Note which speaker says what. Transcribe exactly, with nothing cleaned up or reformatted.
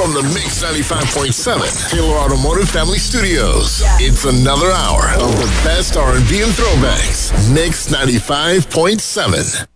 Speaker 1: From the Mix ninety-five point seven Taylor Automotive Family Studios, yeah. It's another hour of the best R and B and throwbacks. Mix ninety-five point seven.